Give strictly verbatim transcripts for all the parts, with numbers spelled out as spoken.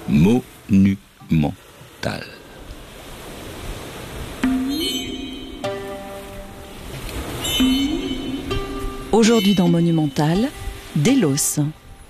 Monumental. Aujourd'hui dans Monumental, Délos.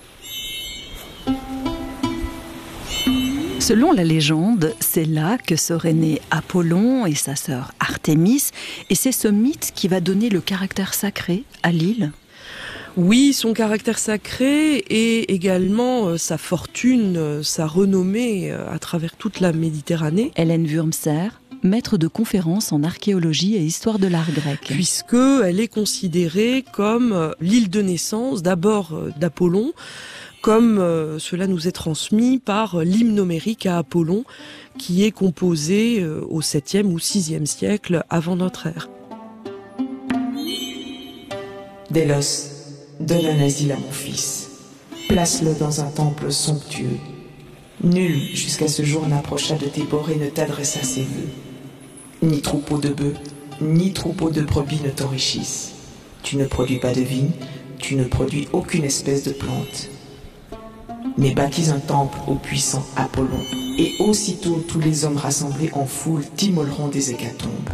Selon la légende, c'est là que seraient nés Apollon et sa sœur Artémis, et c'est ce mythe qui va donner le caractère sacré à l'île. Oui, son caractère sacré et également euh, sa fortune, euh, sa renommée euh, à travers toute la Méditerranée. Hélène Wurmser, maître de conférences en archéologie et histoire de l'art grec. Puisqu'elle est considérée comme euh, l'île de naissance, d'abord euh, d'Apollon, comme euh, cela nous est transmis par euh, l'hymne homérique à Apollon, qui est composé euh, au septième ou sixième siècle avant notre ère. Délos, donne un asile à mon fils. Place-le dans un temple somptueux. Nul, jusqu'à ce jour, n'approcha de tes bords et ne t'adressa ses vœux. Ni troupeau de bœufs, ni troupeau de brebis ne t'enrichissent. Tu ne produis pas de vigne, tu ne produis aucune espèce de plante. Mais bâtis un temple au puissant Apollon, et aussitôt tous les hommes rassemblés en foule t'immoleront des hécatombes.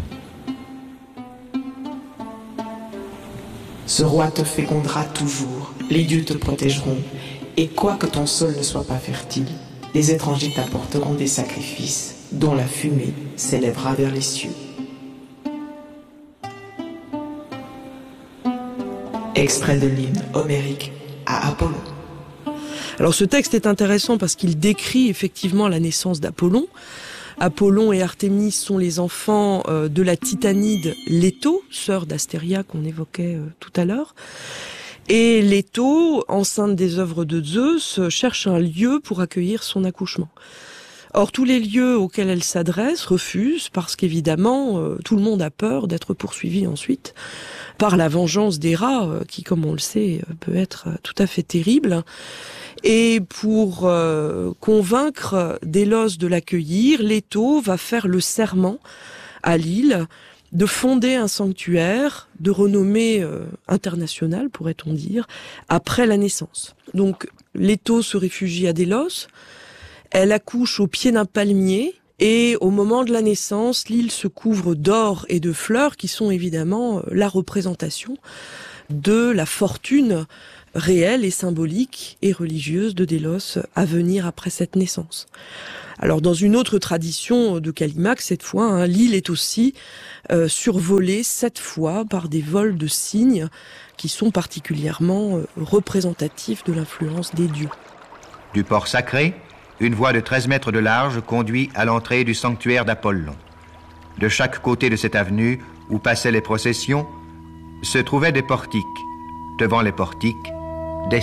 Ce roi te fécondera toujours, les dieux te protégeront, et quoique ton sol ne soit pas fertile, les étrangers t'apporteront des sacrifices, dont la fumée s'élèvera vers les cieux. Extrait de l'hymne homérique à Apollon. Alors ce texte est intéressant parce qu'il décrit effectivement la naissance d'Apollon. Apollon et Artémis sont les enfants euh, de la titanide Leto, sœur d'Astéria qu'on évoquait euh, tout à l'heure. Et Leto, enceinte des œuvres de Zeus, cherche un lieu pour accueillir son accouchement. Or, tous les lieux auxquels elle s'adresse refusent parce qu'évidemment, euh, tout le monde a peur d'être poursuivi ensuite par la vengeance d'Héra, euh, qui, comme on le sait, peut être tout à fait terrible. Et pour euh, convaincre Délos de l'accueillir, Leto va faire le serment à l'île de fonder un sanctuaire de renommée euh, internationale, pourrait-on dire, après la naissance. Donc, Leto se réfugie à Délos, elle accouche au pied d'un palmier, et au moment de la naissance, l'île se couvre d'or et de fleurs qui sont évidemment la représentation de la fortune réelle et symbolique et religieuse de Délos à venir après cette naissance. Alors dans une autre tradition de Callimaque, cette fois, hein, l'île est aussi euh, survolée sept fois par des vols de cygnes qui sont particulièrement euh, représentatifs de l'influence des dieux. Du port sacré, une voie de treize mètres de large conduit à l'entrée du sanctuaire d'Apollon. De chaque côté de cette avenue où passaient les processions, se trouvaient des portiques. Devant les portiques,